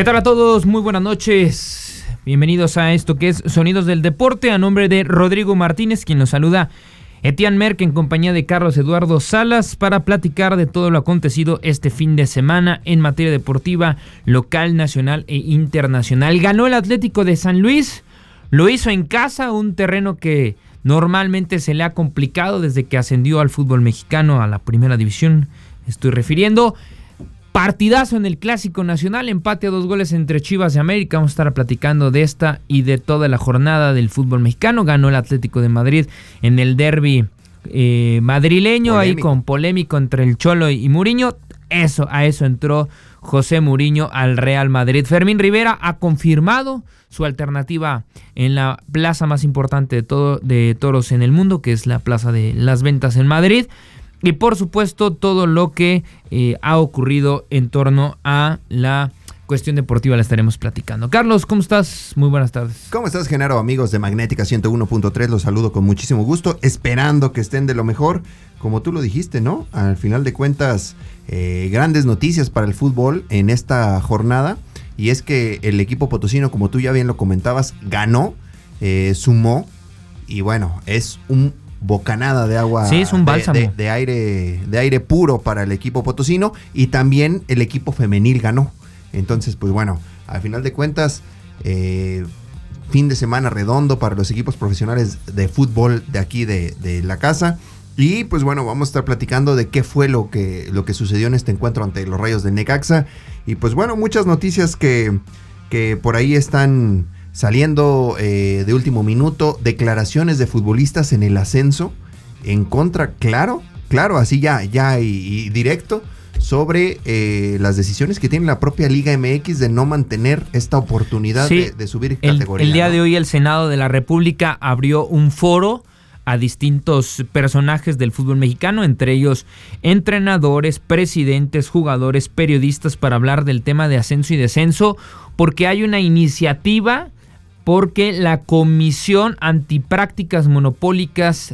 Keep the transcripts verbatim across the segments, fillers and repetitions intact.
¿Qué tal a todos? Muy buenas noches. Bienvenidos a esto que es Sonidos del Deporte. A nombre de Rodrigo Martínez, quien nos saluda, Etienne Merck, en compañía de Carlos Eduardo Salas, para platicar de todo lo acontecido este fin de semana en materia deportiva local, nacional e internacional. Ganó el Atlético de San Luis, lo hizo en casa, un terreno que normalmente se le ha complicado desde que ascendió al fútbol mexicano a la primera división. Estoy refiriendo partidazo en el Clásico Nacional, empate a dos goles entre Chivas y América. Vamos a estar platicando de esta y de toda la jornada del fútbol mexicano. Ganó el Atlético de Madrid en el derbi eh, madrileño, polémico. Ahí con polémico entre el Cholo y Mourinho. Eso, a eso entró José Mourinho al Real Madrid. Fermín Rivera ha confirmado su alternativa en la plaza más importante de, todo, de toros en el mundo, que es la Plaza de las Ventas en Madrid. Y por supuesto todo lo que eh, ha ocurrido en torno a la cuestión deportiva la estaremos platicando. Carlos, ¿cómo estás? Muy buenas tardes. ¿Cómo estás, Genaro? Amigos de Magnética ciento uno punto tres, los saludo con muchísimo gusto, esperando que estén de lo mejor, como tú lo dijiste, ¿no? Al final de cuentas, eh, grandes noticias para el fútbol en esta jornada, y es que el equipo potosino, como tú ya bien lo comentabas, ganó, eh, sumó, y bueno, es un bocanada de agua, sí, es un bálsamo. De, de, de aire de aire puro para el equipo potosino, y también el equipo femenil ganó. Entonces, pues bueno, al final de cuentas, eh, fin de semana redondo para los equipos profesionales de fútbol de aquí de, de la casa. Y pues bueno, vamos a estar platicando de qué fue lo que, lo que sucedió en este encuentro ante los Rayos de Necaxa. Y pues bueno, muchas noticias que, que por ahí están saliendo eh, de último minuto. Declaraciones de futbolistas en el ascenso en contra, claro, claro, así ya, ya y, y directo, sobre eh, las decisiones que tiene la propia Liga M X de no mantener esta oportunidad sí, de, de subir categoría. El, el día ¿no? de hoy el Senado de la República abrió un foro a distintos personajes del fútbol mexicano, entre ellos entrenadores, presidentes, jugadores, periodistas, para hablar del tema de ascenso y descenso, porque hay una iniciativa, porque la Comisión Antiprácticas Monopólicas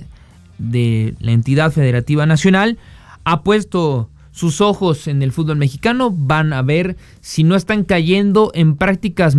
de la entidad federativa nacional ha puesto sus ojos en el fútbol mexicano. Van a ver si no están cayendo en prácticas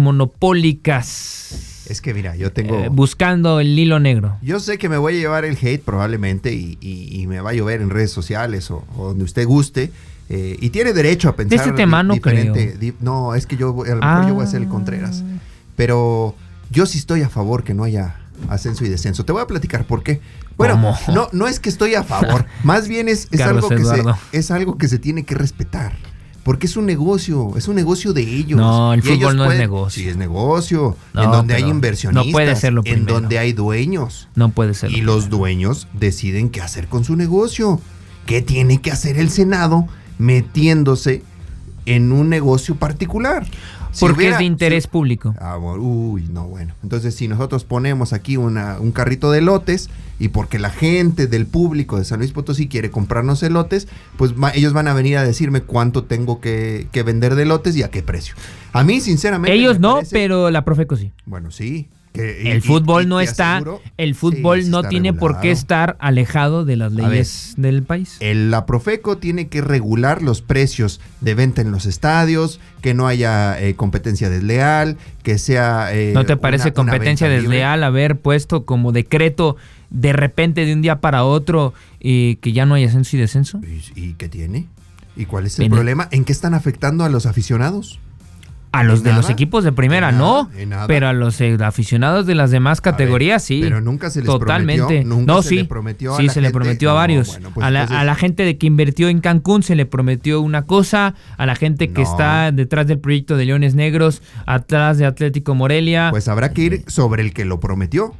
monopólicas. Es que mira, yo tengo... Eh, buscando el hilo negro. Yo sé que me voy a llevar el hate probablemente y, y, y me va a llover en redes sociales o, o donde usted guste. Eh, y tiene derecho a pensar... De este tema no diferente. creo. Di, no, es que yo a lo mejor ah. yo voy a ser el Contreras. Pero yo sí estoy a favor que no haya ascenso y descenso. Te voy a platicar por qué. Bueno, ¿Cómo? no, no es que estoy a favor. Más bien es, es, algo que se, es algo que se tiene que respetar. Porque es un negocio, es un negocio de ellos. No, el y fútbol no pueden, es negocio. Sí, es negocio. No, en donde hay inversionistas. No puede ser lo en primero. donde hay dueños. No puede ser. Y los dueños deciden qué hacer con su negocio. ¿Qué tiene que hacer el Senado metiéndose en un negocio particular? Si Porque hubiera, es de interés si, público. Ah, uy, no, bueno. Entonces, si nosotros ponemos aquí una, un carrito de elotes, y porque la gente del público de San Luis Potosí quiere comprarnos elotes, pues ma, ellos van a venir a decirme cuánto tengo que, que vender de elotes y a qué precio. A mí, sinceramente... Ellos no, parece, pero la Profeco sí. Bueno, sí. Que, el y, fútbol y, y no está, aseguro, el fútbol sí, no sí tiene regulado. por qué estar alejado de las leyes ver, del país. El, la Profeco tiene que regular los precios de venta en los estadios, que no haya eh, competencia desleal, que sea... Eh, ¿No te parece una, competencia una desleal haber puesto como decreto de repente de un día para otro eh, que ya no hay ascenso y descenso? ¿Y, y qué tiene? ¿Y cuál es el en problema? ¿En qué están afectando a los aficionados? A los de nada, los equipos de primera, nada, no, pero a los eh, aficionados de las demás categorías, ver, sí. Pero nunca se les totalmente. prometió, nunca no, se sí, le prometió a sí la se gente, le prometió a no, varios. Bueno, pues a, la, entonces, a la gente de que invirtió en Cancún se le prometió una cosa, a la gente que no. está detrás del proyecto de Leones Negros, atrás de Atlético Morelia. Pues habrá que ir sobre el que lo prometió.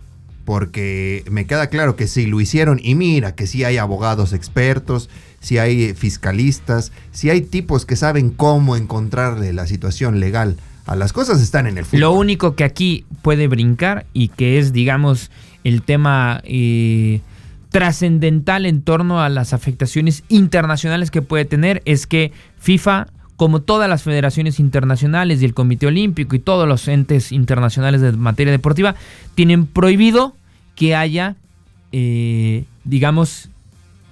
Porque me queda claro que sí lo hicieron, y mira que sí hay abogados expertos, sí hay fiscalistas, sí hay tipos que saben cómo encontrarle la situación legal a las cosas, están en el fútbol. Lo único que aquí puede brincar y que es, digamos, el tema eh, trascendental en torno a las afectaciones internacionales que puede tener es que FIFA, como todas las federaciones internacionales y el Comité Olímpico y todos los entes internacionales de materia deportiva, tienen prohibido que haya, eh, digamos,